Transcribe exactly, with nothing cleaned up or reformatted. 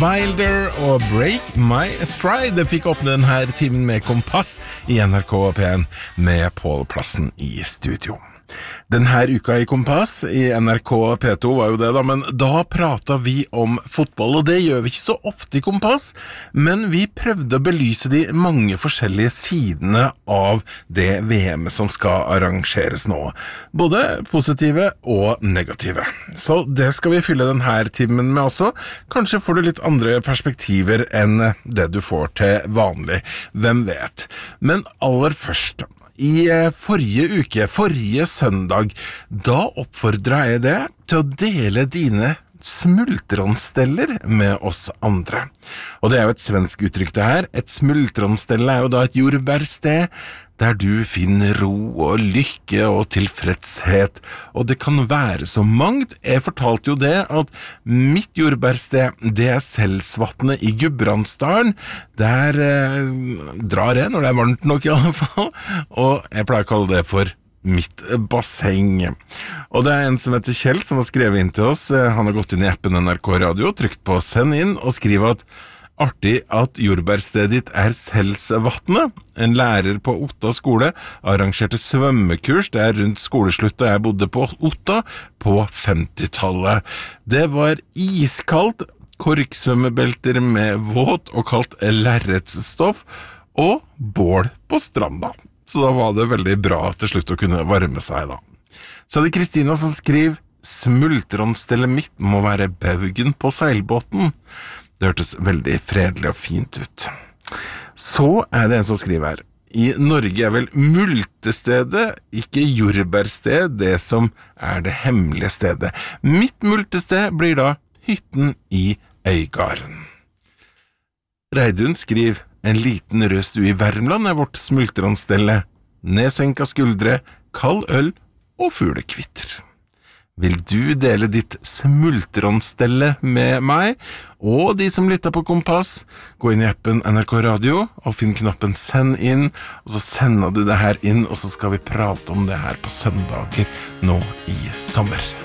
Wilder og Break My Stride. Det fikk åpne denne timen med Kompass i N R K P en med Pål Plassen i studio. Denne uka i Kompass i N R K P to var jo det da, men da pratet vi om fotball, og det gjør vi ikke så ofte i Kompass, men vi prøvde å belyse de mange forskjellige sidene av det V M som skal arrangeres nå, både positive og negative. Så det skal vi fylle denne timen med også. Kanskje får du litt andre perspektiver enn det du får til vanlig, hvem vet. Men aller først, i forrige uke, forrige søndag, da oppfordret jeg deg til å dele dine smultronsteller med oss andre. Og det er jo et svensk uttrykk det her. Et smultronstelle er jo da et jordbærsted der du finner ro og lykke og tilfredshet, og det kan være så mangt. Jeg fortalte jo det at mitt jordbærsted, det er Selsvatnet i Gudbrandsdalen. Der eh, drar jeg når det er varmt nok i alle fall, og jeg pleier å kalle det for mitt basseng. Og det er en som heter Kjell som har skrevet inn til oss. Han har gått inn i appen N R K Radio, trykt på send inn og skriver at artig at jordbærstedet ditt er Selsvatnet. En lærer på Otta skole arrangerte svømmekurs der rundt skoleslutt da jeg bodde på Otta på femtitallet. Det var iskaldt, korksvømmebelter med våt og kaldt lerretsstoff og bål på stranda. Så da var det veldig bra til slutt å kunne varme seg da. Så er det Kristina som skriver: smultronstellet mitt må være baugen på seilbåten. Det hørtes veldig fredelig og fint ut. Så er det en som skriver her: i Norge er vel multestedet, ikke jordbærsted, det som er det hemmelige stedet. Mitt multested blir da hytten i Øygarden. Reidun skriver: en liten rød stue i Värmland er vårt smultronstelle. Nedsenka skuldre, kald øl og fuglekvitter. Vil du dele ditt smultronstelle med meg og de som lytter på Kompass? Gå inn i appen N R K Radio og finn knappen send inn, og så sender du det her inn, og så skal vi prate om det her på søndager nå i sommer.